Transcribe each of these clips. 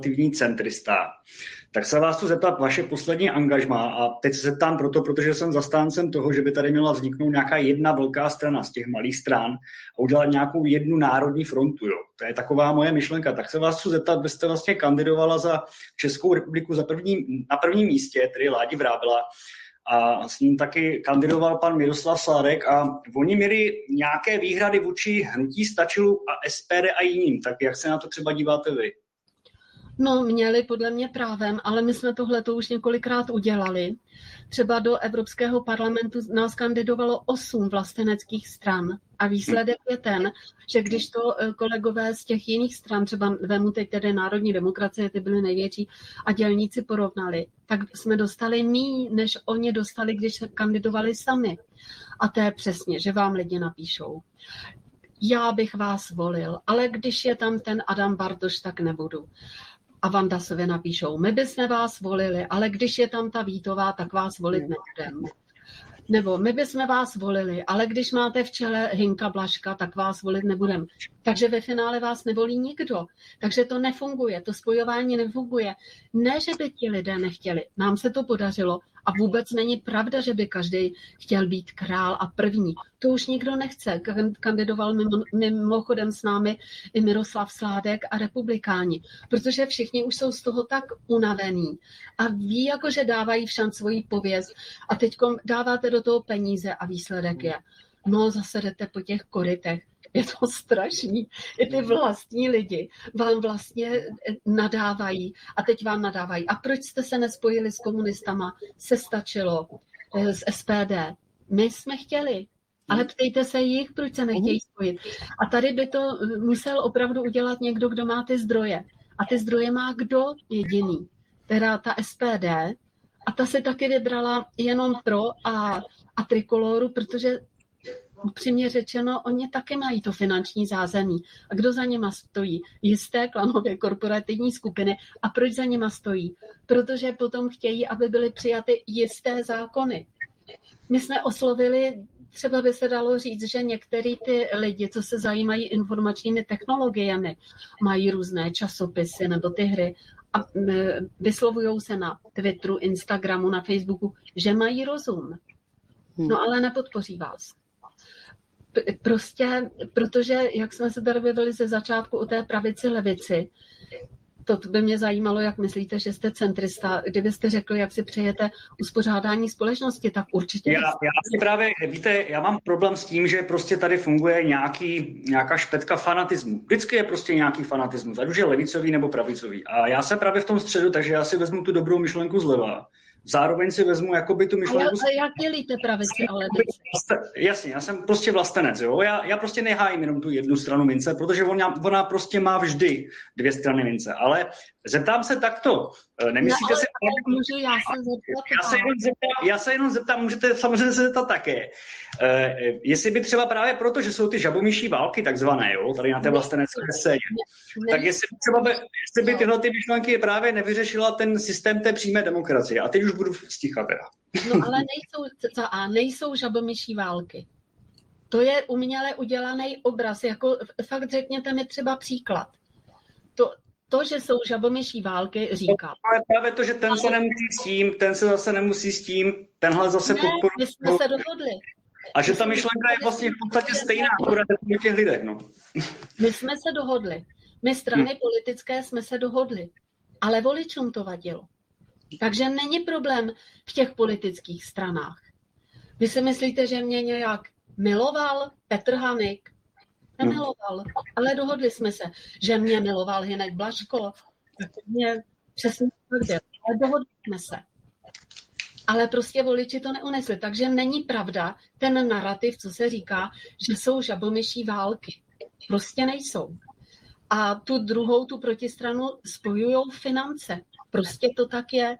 konzervativní centrista. Tak se vás chci zeptat vaše poslední angažmá a teď se zeptám protože jsem zastáncem toho, že by tady měla vzniknout nějaká jedna velká strana z těch malých stran a udělat nějakou jednu národní frontu. Jo. To je taková moje myšlenka. Tak se vás chci zeptat, vy jste vlastně kandidovala za Českou republiku na prvním místě, tedy Ládi Vrábela, a s ním taky kandidoval pan Miroslav Sládek a oni měli nějaké výhrady vůči hnutí Stačilu a SPD a jiným. Tak jak se na to třeba díváte vy? No, měli podle mě právem, ale my jsme tohleto už několikrát udělali. Třeba do Evropského parlamentu nás kandidovalo 8 vlasteneckých stran a výsledek je ten, že když to kolegové z těch jiných stran, třeba vemu teď tedy Národní demokracie, ty byly největší, a dělníci porovnali, tak jsme dostali míň, než oni dostali, když se kandidovali sami. A to je přesně, že vám lidi napíšou: já bych vás volil, ale když je tam ten Adam Bartoš, tak nebudu. A Vandasovi napíšou: my bychom vás volili, ale když je tam ta Vítová, tak vás volit nebudeme. Nebo my bychom vás volili, ale když máte v čele Hinka Blažka, tak vás volit nebudeme. Takže ve finále vás nevolí nikdo. Takže to nefunguje, to spojování nefunguje. Ne, že by ti lidé nechtěli, nám se to podařilo a vůbec není pravda, že by každý chtěl být král a první. To už nikdo nechce. Kandidoval mimochodem s námi i Miroslav Sládek a republikáni, protože všichni už jsou z toho tak unavení a ví, jako že dávají všem svoji pověst a teď dáváte do toho peníze a výsledek je: no, zase jdete po těch korytech. Je to strašný. I ty vlastní lidi vám vlastně nadávají a teď vám nadávají. A proč jste se nespojili s komunistama? Se Stačilo, s SPD. My jsme chtěli, ale ptejte se jich, proč se nechtějí spojit. A tady by to musel opravdu udělat někdo, kdo má ty zdroje. A ty zdroje má kdo jediný? Teda ta SPD. A ta se taky vybrala jenom pro a Trikoloru, protože upřímně řečeno, oni taky mají to finanční zázemí. A kdo za nima stojí? Jisté klanové korporativní skupiny. A proč za nima stojí? Protože potom chtějí, aby byly přijaty jisté zákony. My jsme oslovili, třeba by se dalo říct, že některý ty lidi, co se zajímají informačními technologiemi, mají různé časopisy nebo ty hry a vyslovují se na Twitteru, Instagramu, na Facebooku, že mají rozum. No ale nepodpoří vás. Prostě, protože, jak jsme se tady bavili ze začátku o té pravici, levici, to by mě zajímalo, jak myslíte, že jste centrista. Kdybyste řekli, jak si přejete uspořádání společnosti, tak určitě... Já si právě, víte, já mám problém s tím, že prostě tady funguje nějaká špetka fanatismu. Vždycky je prostě nějaký fanatismus, ať už je levicový nebo pravicový. A já jsem právě v tom středu, takže já si vezmu tu dobrou myšlenku zleva. Zároveň si vezmu jakoby tu myšlenku... Ale jak dělíte pravici a levici? Jasně, já jsem prostě vlastenec, jo. Já prostě nehájím jenom tu jednu stranu mince, protože ona prostě má vždy 2 strany mince. Ale zeptám se takto. Nemyslíte si... Můžu já se zeptat? Já se jenom zeptám, můžete samozřejmě se zeptat také. Jestli by třeba právě proto, že jsou ty žabomyší války takzvané, jo, tady na té vlastenecké scéně, tak jestli by tyhle ty myšlenky právě nevyřešila ten systém té přímé demokracie. A teď už budu sticha teda. No ale nejsou žabomyší války. To je uměle udělaný obraz. Jako fakt řekněte mi třeba příklad. To, že jsou žabomyší války, říká. Ale právě to, že ten se nemusí s tím, ten se zase nemusí s tím, tenhle zase podporuje. My jsme se dohodli. A že ta myšlenka je vlastně v podstatě stejná, akorát u těch lidech, no. My jsme se dohodli. My strany politické jsme se dohodli. Ale voličům to vadilo. Takže není problém v těch politických stranách. Vy si myslíte, že mě nějak miloval Petr Hanik? Nemiloval, ale dohodli jsme se, že mě miloval Hinek Blažko. Mě přesně tak byl, ale dohodli jsme se. Ale prostě voliči to neunesli, takže není pravda ten narrativ, co se říká, že jsou žabomyší války. Prostě nejsou. A tu druhou, tu protistranu spojujou finance. Prostě to tak je.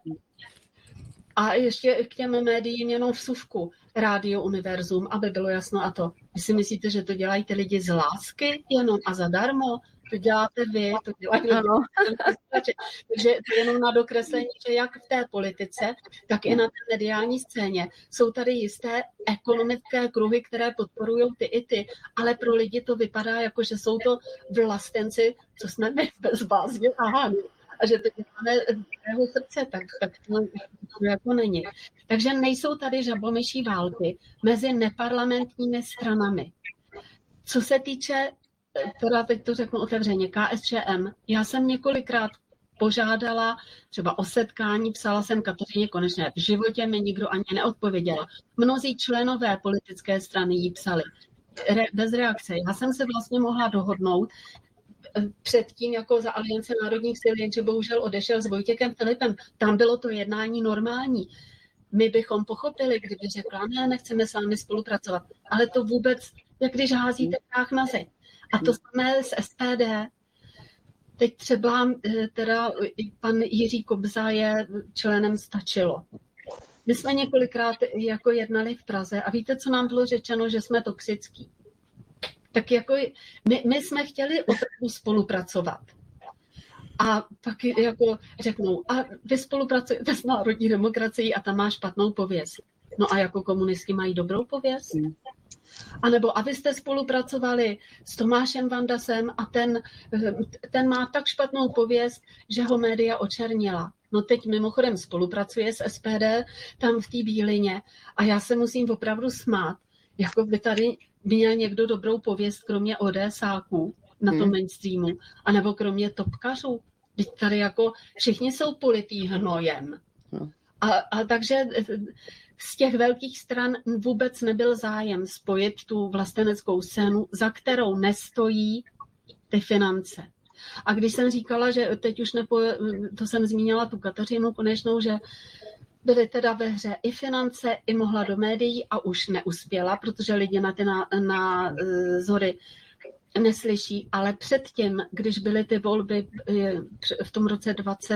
A ještě k těm médiím jenom vsuvku. Rádio Univerzum, aby bylo jasno a to. Vy si myslíte, že to dělají ty lidi z lásky jenom a zadarmo? To děláte vy, to dělají lidi. Takže to jenom na dokreslení, že jak v té politice, tak i na té mediální scéně jsou tady jisté ekonomické kruhy, které podporují ty i ty, ale pro lidi to vypadá jako, že jsou to vlastenci, co jsme my bez bázně. Aha, a že to děláme z svého srdce, tak to jako není. Takže nejsou tady žabomyší války mezi neparlamentními stranami. Co se týče, teda teď to řeknu otevřeně, KSČM, já jsem několikrát požádala třeba o setkání, psala jsem Kateřině Konečné, v životě mi nikdo ani neodpověděla. Mnozí členové politické strany jí psali bez reakce. Já jsem se vlastně mohla dohodnout předtím jako za Aliance národních sil, jenže bohužel odešel s Vojtěchem Filipem. Tam bylo to jednání normální. My bychom pochopili, kdyby řekla, ne, nechceme s vámi spolupracovat. Ale to vůbec, jak když házíte prach na zeď. A to samé s SPD. Teď třeba teda pan Jiří Kobza je členem Stačilo. My jsme několikrát jako jednali v Praze a víte, co nám bylo řečeno, že jsme toxický. Tak jako my jsme chtěli opravdu spolupracovat. A pak jako řeknou, a vy spolupracujete s národní demokracií a ta má špatnou pověst. No a jako komunisti mají dobrou pověst? A nebo a vy jste spolupracovali s Tomášem Vandasem a ten má tak špatnou pověst, že ho média očernila. No teď mimochodem spolupracuje s SPD tam v té Bílině a já se musím opravdu smát, jako by tady měl někdo dobrou pověst, kromě ODSáků na tom mainstreamu, anebo kromě topkařů. Teď tady jako všichni jsou politií hnojem. A takže z těch velkých stran vůbec nebyl zájem spojit tu vlasteneckou scénu, za kterou nestojí ty finance. A když jsem říkala, že teď už to jsem zmínila tu Kateřinu Konečnou, že byly teda ve hře i finance, i mohla do médií a už neuspěla, protože lidi na ty názory neslyší, ale předtím, když byly ty volby v tom roce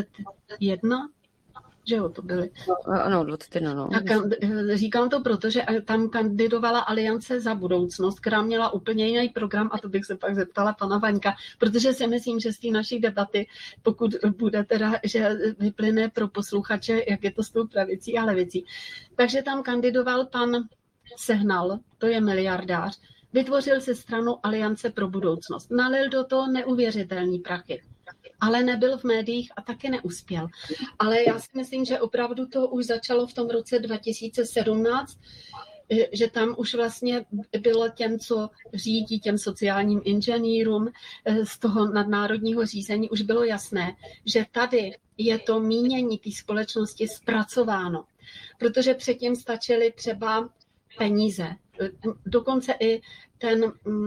21, že jo, to byly. Ano, 21, no. Tak říkám to proto, že tam kandidovala Aliance za budoucnost, která měla úplně jiný program a to bych se pak zeptala pana Vaňka, protože si myslím, že z té naší debaty, pokud bude teda, že vyplyne pro posluchače, jak je to s tou pravicí a levicí. Takže tam kandidoval pan Sehnal, to je miliardář, vytvořil si stranu Aliance pro budoucnost. Nalil do toho neuvěřitelný prachy. Ale nebyl v médiích a taky neuspěl. Ale já si myslím, že opravdu to už začalo v tom roce 2017, že tam už vlastně bylo těm, co řídí těm sociálním inženýrům z toho nadnárodního řízení, už bylo jasné, že tady je to mínění té společnosti zpracováno. Protože předtím stačily třeba peníze. Dokonce i ten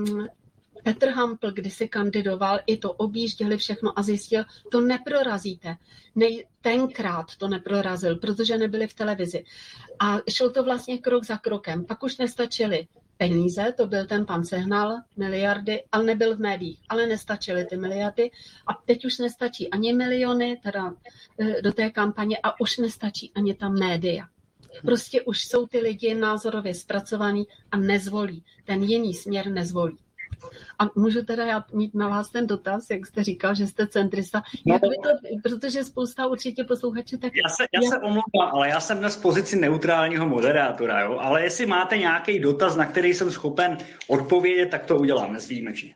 Petr Hampl, když si kandidoval, i to objížděli všechno a zjistil, to neprorazíte. Tenkrát to neprorazil, protože nebyli v televizi. A šlo to vlastně krok za krokem. Pak už nestačily peníze, to byl ten pan Sehnal, miliardy, ale nebyl v médiích, ale nestačily ty miliardy. A teď už nestačí ani miliony teda do té kampaně a už nestačí ani ta média. Prostě už jsou ty lidi názorově zpracovaní a nezvolí. Ten jiný směr nezvolí. A můžu teda já mít na vás ten dotaz, jak jste říkal, že jste centrista, jak vy to, protože spousta určitě posluchačů tak... Já se omlouvám, ale já jsem dnes v pozici neutrálního moderátora, jo? Ale jestli máte nějaký dotaz, na který jsem schopen odpovědět, tak to uděláme výjimečně.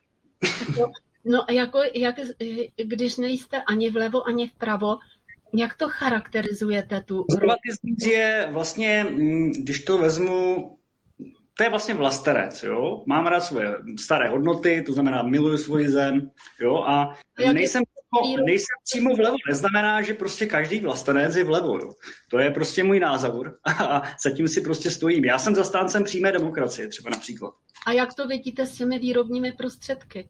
No jako, když nejste ani vlevo, ani vpravo, jak to charakterizujete tu... Konzervatismus je vlastně, když to vezmu, to je vlastně vlastenec, jo. Mám rád svoje staré hodnoty, to znamená miluji svoji zem, jo, a nejsem přímo vlevo, neznamená, že prostě každý vlastenec je vlevo, jo. To je prostě můj názor a zatím si prostě stojím. Já jsem zastáncem přímé demokracie, třeba například. A jak to vidíte s těmi výrobními prostředky?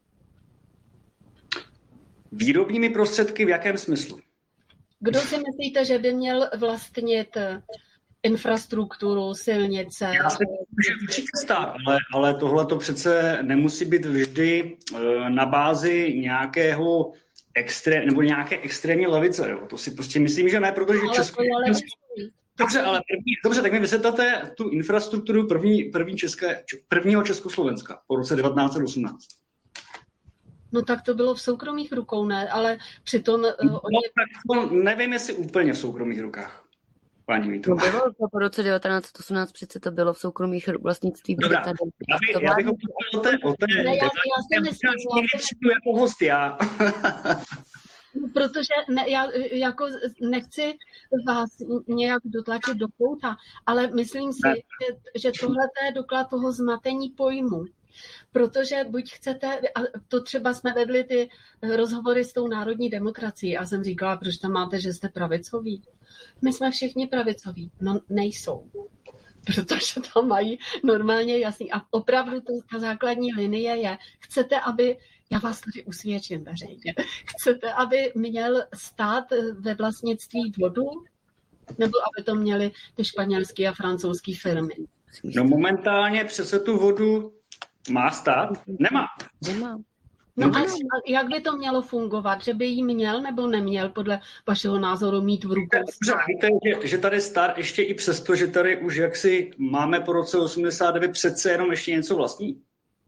Výrobními prostředky v jakém smyslu? Kdo si myslíte, že by měl vlastnit infrastrukturu, silnice? Já si myslím, že určitě stát, ale tohle to přece nemusí být vždy na bázi nějakého nebo nějaké extrémní levice. Jo. To si prostě myslím, že ne, protože Česko... Dobře, tak mi vysvětlete tu infrastrukturu prvního Československa po roce 1918. No tak to bylo v soukromých rukou, ne? Ale přitom... tak nevím, jestli úplně v soukromých rukách. Paní Vítová. Bylo to po roce 1918, přece to bylo v soukromých vlastnictví. Dobrá, já bych o té jako host, já. Protože já jako nechci vás nějak dotlačit do kouta, ale myslím si, že tohle je doklad toho zmatení pojmu. Protože buď chcete, a to třeba jsme vedli ty rozhovory s tou národní demokracií a jsem říkala, proč tam máte, že jste pravicoví. My jsme všichni pravicoví. No nejsou. Protože tam mají normálně jasný. A opravdu ta základní linie je, chcete, aby, já vás tady usvědčím veřejně, chcete, aby měl stát ve vlastnictví vodu, nebo aby to měly ty španělské a francouzské firmy? No momentálně přece tu vodu má stát? Nemá. No a jak by to mělo fungovat? Že by jí měl nebo neměl podle vašeho názoru mít v rukou? Víte, že tady stát ještě i přesto, že tady už jaksi máme po roce 89 přece jenom ještě něco vlastní.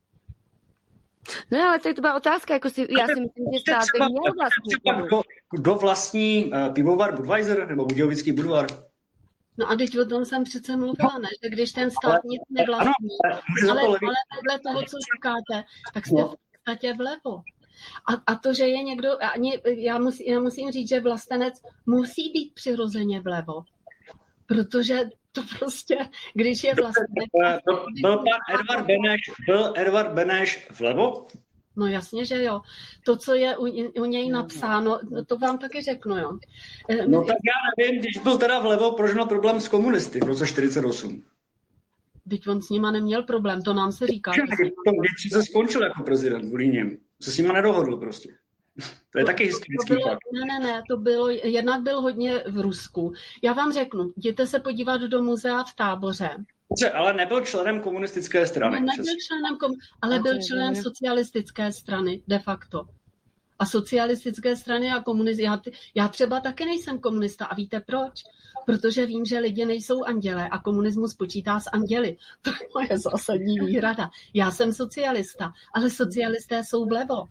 No ale to byla otázka, jako já si myslím, že stát by měl vlastní. Kdo vlastní pivovar Budweiser nebo Budějovický Budvar? No a teď o tom jsem přece mluvila, ne? Že když ten stát nic nevlastní, ale podle toho, co říkáte, tak jste v podstatě vlevo. A to, že je někdo, já musím říct, že vlastenec musí být přirozeně vlevo, protože to prostě, když je vlastenec... Byl pan Edvard Beneš vlevo? No jasně, že jo. To, co je u něj napsáno, to vám taky řeknu, jo. No tak já nevím, když byl teda vlevo, proč měl problém s komunisty v roce 48. Teď on s nima neměl problém, to nám se říká. Když se skončil jako prezident v něm, se s nima nedohodl prostě. To je taky historický fakt. Ne, to bylo, jednak byl hodně v Rusku. Já vám řeknu, jděte se podívat do muzea v Táboře. Ale nebyl členem komunistické strany. No, nebyl členem, ale byl členem socialistické strany, de facto. A socialistické strany a komunisty, já třeba taky nejsem komunista a víte proč? Protože vím, že lidi nejsou andělé a komunismus počítá s anděli. To je moje zásadní výhrada. Já jsem socialista, ale socialisté jsou vlevo.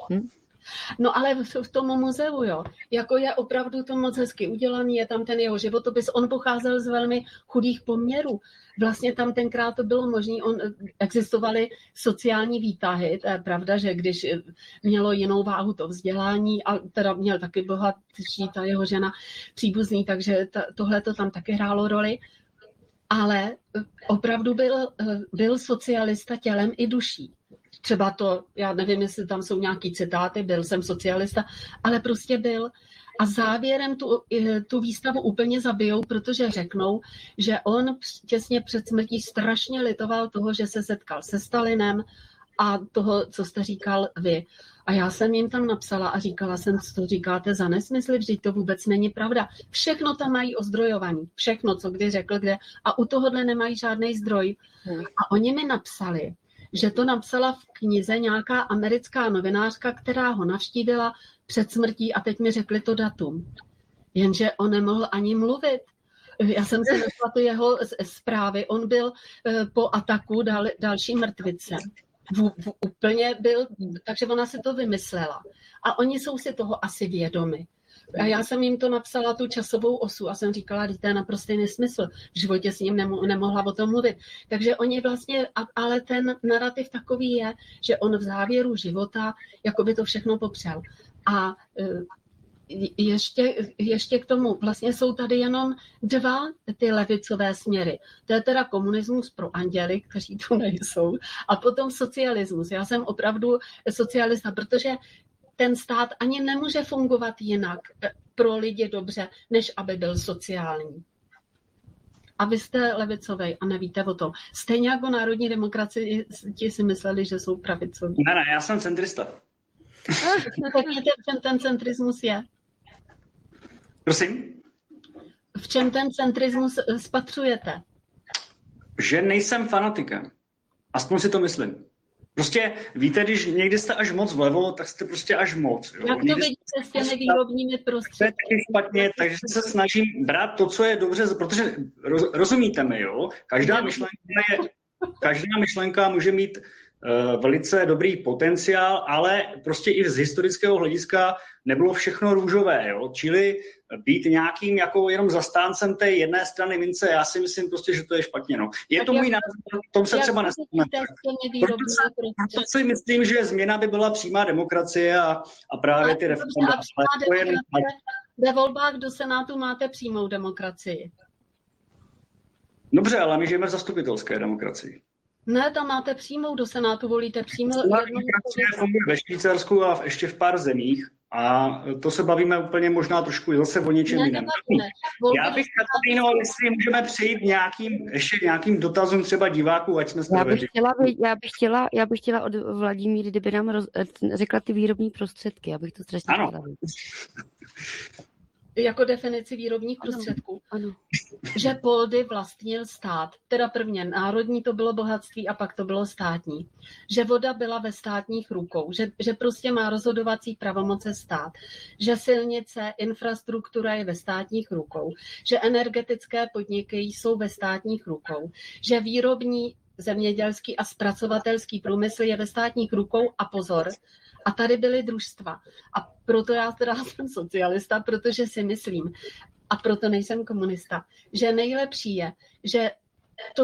No ale v tom muzeu, jo, jako je opravdu to moc hezky udělaný, je tam ten jeho životopis, on pocházel z velmi chudých poměrů. Vlastně tam tenkrát to bylo možné, existovaly sociální výtahy, to je pravda, že když mělo jinou váhu to vzdělání, a teda měl taky bohatší ta jeho žena příbuzný, takže tohle to tam taky hrálo roli, ale opravdu byl socialista tělem i duší. Třeba to, já nevím, jestli tam jsou nějaký citáty, byl jsem socialista, ale prostě byl. A závěrem tu výstavu úplně zabijou, protože řeknou, že on těsně před smrtí strašně litoval toho, že se setkal se Stalinem a toho, co jste říkal vy. A já jsem jim tam napsala a říkala jsem, co říkáte za nesmysly, vždyť to vůbec není pravda. Všechno tam mají ozdrojovaný, všechno, co kdy řekl, kde. A u tohohle nemají žádný zdroj. A oni mi napsali, že to napsala v knize nějaká americká novinářka, která ho navštívila před smrtí a teď mi řekli to datum. Jenže on nemohl ani mluvit. Já jsem si našla tu jeho zprávy. On byl po ataku další mrtvice. Úplně byl, takže ona si to vymyslela. A oni jsou si toho asi vědomi. A já jsem jim to napsala, tu časovou osu, a jsem říkala, že to je naprostý nesmysl. V životě s ním nemohla o tom mluvit. Takže oni vlastně, ale ten narrativ takový je, že on v závěru života jakoby to všechno popřel. A ještě k tomu, vlastně jsou tady jenom dva ty levicové směry. To je teda komunismus pro anděly, kteří tu nejsou, a potom socialismus. Já jsem opravdu socialista, protože ten stát ani nemůže fungovat jinak pro lidi dobře, než aby byl sociální. A vy jste levicovej a nevíte o tom. Stejně jako národní demokracii ti si mysleli, že jsou pravicoví. Ne, já jsem centrista. Řekněte, v čem ten centrismus je? Prosím? V čem ten centrismus spatřujete? Že nejsem fanatikem. Aspoň si to myslím. Prostě víte, když někdy jste až moc vlevo, tak jste prostě až moc. Jo? Jak to vidíte s těmi výrobními prostředky? To je taky špatně, takže se snažím brát to, co je dobře, protože rozumíte mi, jo? Každá myšlenka může mít velice dobrý potenciál, ale prostě i z historického hlediska nebylo všechno růžové, jo? Čili být nějakým jako jenom zastáncem té jedné strany mince, já si myslím prostě, že to je špatně. No. Je to můj názor, v tom se třeba nesmíme. Proto si myslím, že změna by byla přímá demokracie a právě ty referenda. Ve volbách do Senátu máte přímou demokracii. Dobře, ale my žijeme v zastupitelské demokracii. Ne, tam máte přímou, do Senátu volíte přímou. Demokracie funguje ve Švýcarsku a ještě v pár zemích. A to se bavíme úplně možná trošku zase o něčem jiném. Já bych, Katarino, jestli můžeme přejít nějakým dotazům třeba diváků, ať jsme Já bych chtěla od Vladimíry, kdyby nám řekla ty výrobní prostředky, abych to strašně chtěla. Jako definici výrobních prostředků. Ano. Že poldy vlastnil stát. Teda prvně národní to bylo bohatství a pak to bylo státní. Že voda byla ve státních rukou. Že prostě má rozhodovací pravomoce stát. Že silnice, infrastruktura je ve státních rukou. Že energetické podniky jsou ve státních rukou. Že výrobní, zemědělský a zpracovatelský průmysl je ve státních rukou a pozor. A tady byly družstva. A proto já teda jsem socialista, protože si myslím, a proto nejsem komunista, že nejlepší je, že to,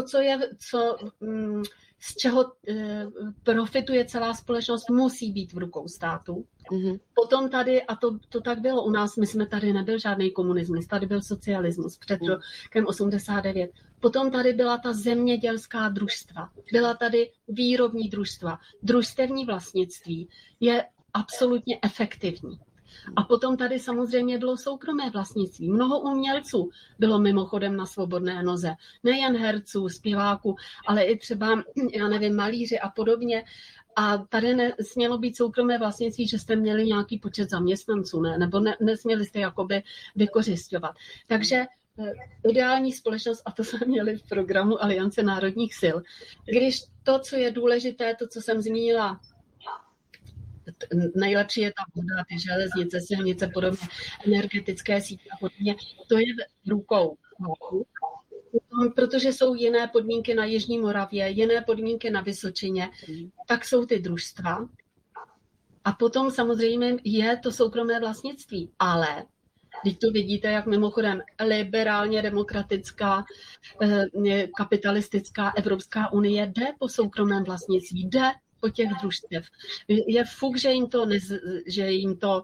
z čeho profituje celá společnost, musí být v rukou státu. Mm-hmm. Potom tady, a to tak bylo u nás, my jsme tady nebyl žádný komunismus, tady byl socialismus před rokem 89. Potom tady byla ta zemědělská družstva, byla tady výrobní družstva, družstevní vlastnictví je absolutně efektivní. A potom tady samozřejmě bylo soukromé vlastnictví. Mnoho umělců bylo mimochodem na svobodné noze. Nejen herců, zpěváků, ale i třeba, já nevím, malíři a podobně. A tady nesmělo být soukromé vlastnictví, že jste měli nějaký počet zaměstnanců, ne? Nebo nesměli jste jakoby vykořisťovat. Takže ideální společnost, a to jsme měli v programu Aliance národních sil, když to, co je důležité, to, co jsem zmínila, nejlepší je ta voda, ty železnice, silnice, podobně, energetické sítě a podobně, to je v rukou. Protože jsou jiné podmínky na Jižní Moravě, jiné podmínky na Vysočině, tak jsou ty družstva. A potom samozřejmě je to soukromé vlastnictví, ale když to vidíte, jak mimochodem liberálně demokratická, kapitalistická Evropská unie jde po soukromém vlastnictví, jde po těch družstev. Je fuk, že jim to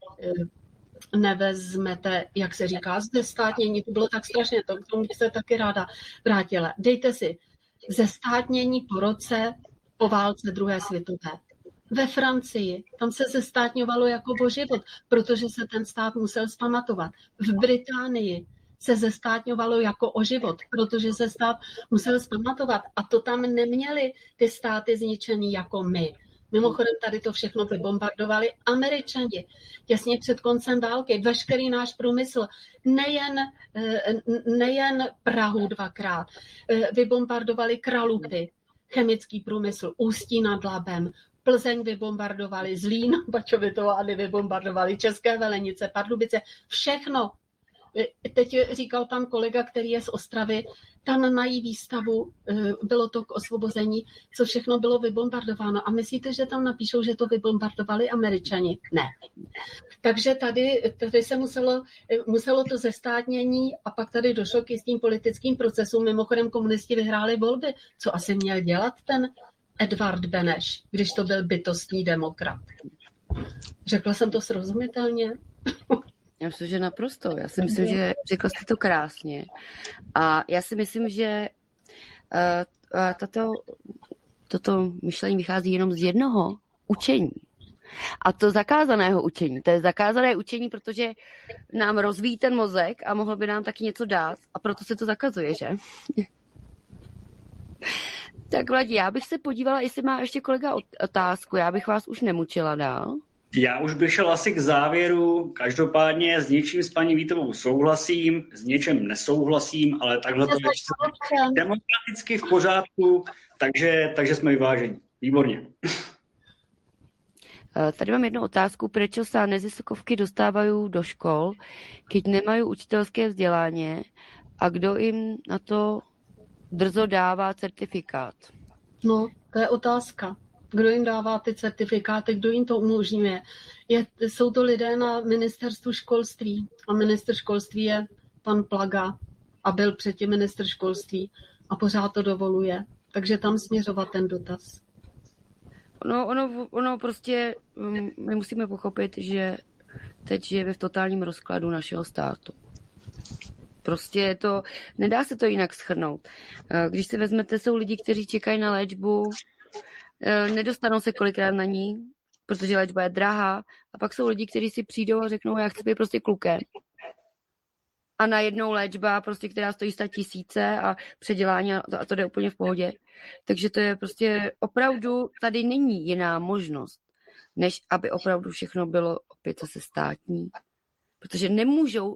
nevezmete, jak se říká, zestátnění, to bylo tak strašně, to k tomu bych se taky ráda vrátila. Dejte si zestátnění po roce po válce druhé světové. Ve Francii, tam se zestátňovalo jako o život, protože se ten stát musel zpamatovat. V Británii se zestátňovalo jako o život, protože se stát musel zpamatovat. A to tam neměli ty státy zničený jako my. Mimochodem tady to všechno vybombardovali Američani. Těsně před koncem války veškerý náš průmysl, nejen Prahu dvakrát, vybombardovali Kralupy, chemický průmysl, Ústí nad Labem, Plzeň vybombardovali, Zlín, Bačovitovany vybombardovali, České Velenice, Pardubice, všechno. Teď říkal pan kolega, který je z Ostravy, tam mají výstavu, bylo to k osvobození, co všechno bylo vybombardováno. A myslíte, že tam napíšou, že to vybombardovali Američani? Ne. Takže tady se muselo to zestátnění a pak tady došlo k jistým politickým procesům. Mimochodem komunisti vyhráli volby. Co asi měl dělat ten Edvard Beneš, když to byl bytostný demokrat? Řekla jsem to srozumitelně? Já myslím, že naprosto. Já si myslím, že řekla jste to krásně. A já si myslím, že toto myšlení vychází jenom z jednoho učení. A to zakázaného učení. To je zakázané učení, protože nám rozvíjí ten mozek a mohlo by nám taky něco dát. A proto se to zakazuje, že? Tak Vladí, já bych se podívala, jestli má ještě kolega otázku. Já bych vás už nemučila dál. Já už bych šel asi k závěru. Každopádně s něčím s paní Vítovou souhlasím, s něčem nesouhlasím, ale takhle to je demokraticky v pořádku, takže jsme vyváženi. Výborně. Tady mám jednu otázku. Proč sa neziskovky dostávají do škol, keď nemají učitelské vzdělání a kdo jim na to drzo dává certifikát? No, to je otázka. Kdo jim dává ty certifikáty, kdo jim to umožňuje? Jsou to lidé na ministerstvu školství a ministr školství je pan Plaga a byl předtím ministr školství a pořád to dovoluje. Takže tam směřovat ten dotaz. Ono prostě, my musíme pochopit, že teď žijeme v totálním rozkladu našeho státu. Prostě nedá se to jinak shrnout. Když si vezmete, jsou lidi, kteří čekají na léčbu, nedostanou se kolikrát na ní, protože léčba je drahá, a pak jsou lidi, kteří si přijdou a řeknou, já chci být prostě klukem. A najednou léčba, prostě, která stojí 100 000 a předělání a to jde úplně v pohodě. Takže to je prostě opravdu, tady není jiná možnost, než aby opravdu všechno bylo opět zase státní. Protože nemůžou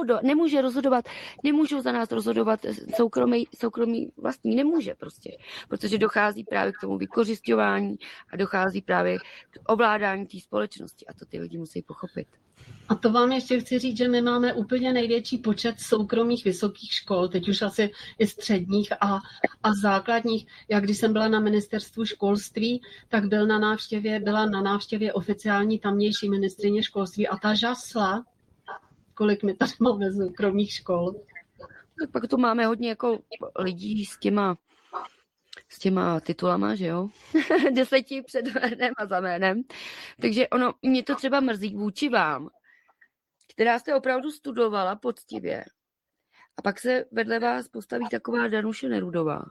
za nás rozhodovat soukromý vlastní, nemůže prostě. Protože dochází právě k tomu vykořisťování a dochází právě k ovládání té společnosti a to ty lidi musí pochopit. A to vám ještě chci říct, že my máme úplně největší počet soukromých vysokých škol, teď už asi i středních a základních. Já když jsem byla na ministerstvu školství, tak byla na návštěvě oficiální tamnější ministryně školství a ta žasla, kolik my tady máme soukromých škol. Tak pak tu máme hodně jako lidí s těma titulama, že jo? 10 před jménem a za jménem. Takže mě to třeba mrzí vůči vám, která jste opravdu studovala poctivě. A pak se vedle vás postaví taková Danuše Nerudová.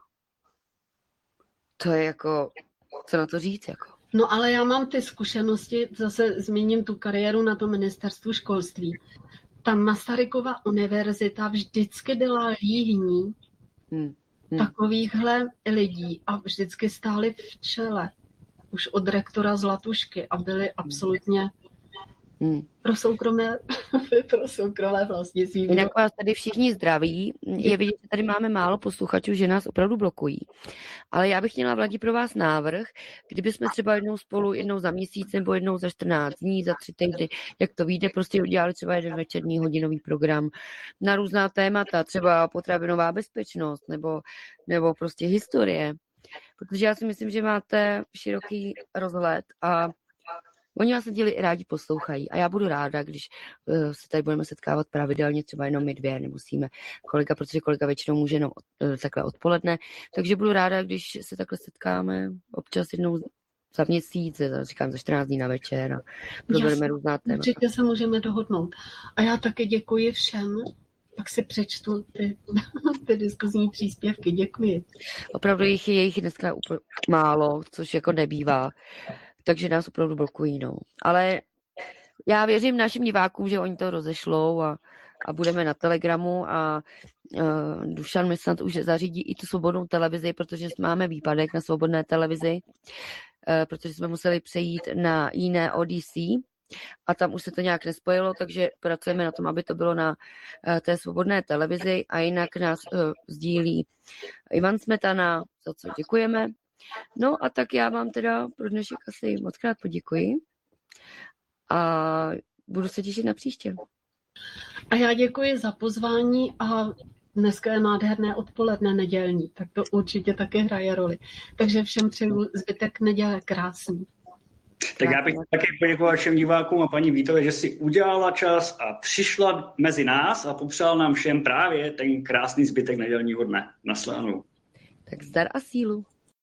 To je jako, co na to říct, jako. No ale já mám ty zkušenosti, zase zmíním tu kariéru na tom ministerstvu školství. Ta Masarykova univerzita vždycky byla líhní takovýchhle lidí a vždycky stáli v čele. Už od rektora Zlatušky a byli absolutně pro soukromé vlastnictví. Jinak vás tady všichni zdraví. Je vidět, že tady máme málo posluchačů, že nás opravdu blokují. Ale já bych měla, Vladi, pro vás návrh, kdyby jsme třeba jednou za měsíc nebo jednou za 14 dní, za 3 týdny, jak to vyjde, prostě udělali třeba jeden večerní hodinový program na různá témata, třeba potravinová bezpečnost nebo prostě historie. Protože já si myslím, že máte široký rozhled a oni vás rádi poslouchají a já budu ráda, když se tady budeme setkávat pravidelně, třeba jenom my dvě, nemusíme protože kolega většinou může jenom takhle odpoledne, takže budu ráda, když se takhle setkáme občas jednou za měsíc, říkám za 14 dní na večer a probereme různá témata. Určitě se můžeme dohodnout. A já taky děkuji všem, pak si přečtu ty diskuzní příspěvky. Děkuji. Opravdu je jich dneska úplně málo, což jako nebývá. Takže nás opravdu blokují, no. Ale já věřím našim divákům, že oni to rozešlou a budeme na Telegramu a Dušan mi snad už zařídí i tu svobodnou televizi, protože máme výpadek na svobodné televizi, protože jsme museli přejít na jiné Odyssey a tam už se to nějak nespojilo, takže pracujeme na tom, aby to bylo na té svobodné televizi a jinak nás sdílí Ivan Smetana, za co děkujeme. No a tak já vám teda pro dnešek asi mockrát poděkuji a budu se těšit na příště. A já děkuji za pozvání a dneska je nádherné odpoledne nedělní, tak to určitě také hraje roli. Takže všem přeju zbytek neděle krásný. Tak já bych také poděkoval všem divákům a paní Vítové, že si udělala čas a přišla mezi nás a popřál nám všem právě ten krásný zbytek nedělního dne. Nasledanou. Tak zdar a sílu.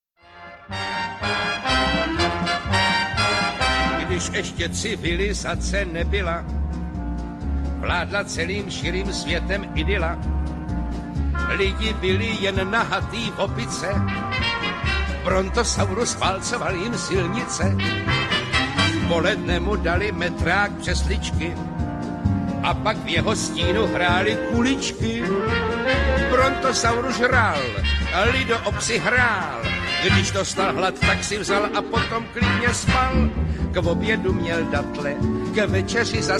Když ještě civilizace nebyla, vládla celým širým světem idyla. Lidi byli jen nahatý v opice, Brontosaurus válcoval jim silnice. Poledne mu dali metrák přesličky a pak v jeho stínu hráli kuličky. Brontosaurus žrál, lido obsi hrál, když dostal hlad, tak si vzal a potom klidně spal. K obědu měl datle, k večeři zas